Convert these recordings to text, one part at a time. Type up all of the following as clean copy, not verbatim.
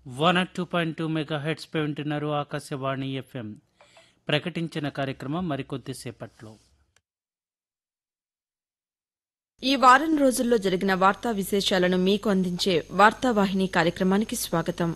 102.2 megahertz పై ఉంటున్నారు Akashvani FM. ప్రకటించిన కార్యక్రమం మరికొద్దిసేపట్లో. ఈ వారం రోజుల్లో జరిగిన వార్తా విశేషాలను మీకు అందించే వార్తావాహిని కార్యక్రమానికి స్వాగతం.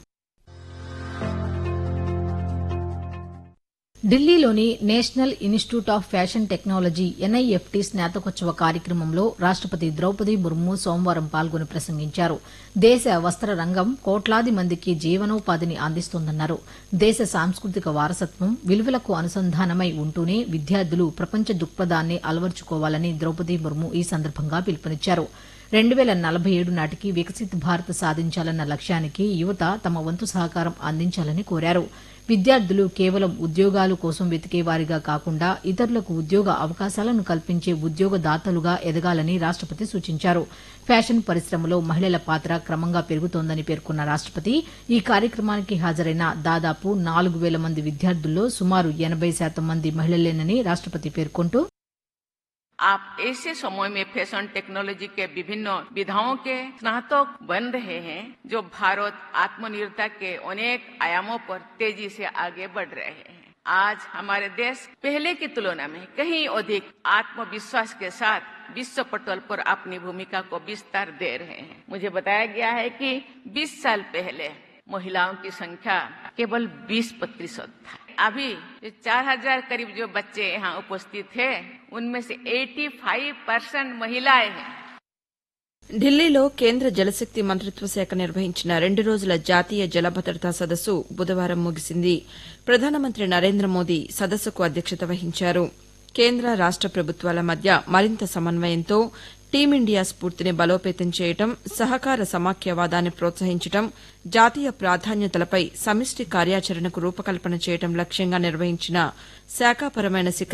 ఢిల్లీలోని national institute of fashion technology NIFT స్నాతకోత్సవ కార్యక్రమంలో రాష్టపతి ద్రౌపది ముర్ము సోమవారం పాల్గొని ప్రసంగించారు. దేశ వస్త్ర రంగం కోట్లాది మందికి జీవనోపాధిని అందిస్తోందన్నారు. దేశ సాంస్కృతిక వారసత్వం విలువలకు అనుసంధానమై ఉంటూనే విద్యార్థులు ప్రపంచ దృక్పథాన్ని అలవర్చుకోవాలని ద్రౌపది ముర్ము ఈ సందర్భంగా పిలుపునిచ్చారు. 2047 నాటికి వికసిత్ భారత్ సాధించాలన్న లక్ష్యానికి యువత తమ వంతు సహకారం అందించాలని కోరారు. విద్యార్థులు కేవలం ఉద్యోగాల కోసం వెతికేవారిగా కాకుండా ఇతరులకు ఉద్యోగ అవకాశాలను కల్పించే ఉద్యోగదాతలుగా ఎదగాలని రాష్టపతి సూచించారు. ఫ్యాషన్ పరిశ్రమలో మహిళల పాత్ర క్రమంగా పెరుగుతోందని పేర్కొన్న రాష్టపతి ఈ కార్యక్రమానికి హాజరైన దాదాపు 4,000 మంది విద్యార్థుల్లో సుమారు 80% మంది మహిళలేనని రాష్టపతి పేర్కొంటూ आप ऐसे समय में फैशन टेक्नोलॉजी के विभिन्न विधाओं के स्नातक बन रहे हैं जो भारत आत्मनिर्भरता के अनेक आयामों पर तेजी से आगे बढ़ रहे हैं. आज हमारे देश पहले की तुलना में कहीं अधिक आत्मविश्वास के साथ विश्व पटल पर अपनी भूमिका को विस्तार दे रहे हैं. मुझे बताया गया है कि 20 साल पहले महिलाओं की संख्या केवल 20% था. अभी 4,000 करीब जो बच्चे यहाँ उपस्थित थे उनमें से 85% महिलाएं हैं. ఢిల్లీలో కేంద్ర జలశక్తి మంత్రిత్వ శాఖ నిర్వహించిన 2 రోజుల జాతీయ జల భద్రతా సదస్సు బుధవారం ముగిసింది. ప్రధానమంత్రి నరేంద్ర మోదీ సదస్సుకు అధ్యక్షత వహించారు. కేంద్ర రాష్ట ప్రభుత్వాల మధ్య మరింత సమన్వయంతో టీమిండియా స్ఫూర్తిని బలోపేతం చేయడం, సహకార సమాఖ్యవాదాన్ని ప్రోత్సహించడం, జాతీయ ప్రాధాన్యతలపై సమిష్టి కార్యాచరణకు రూపకల్పన చేయడం లక్ష్యంగా నిర్వహించిన శాఖాపరమైన